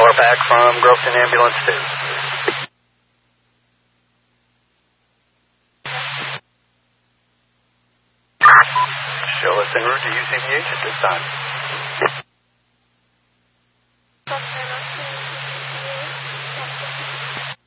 Norpac from Groveton Ambulance 2. Show us en route to UCVH at this time.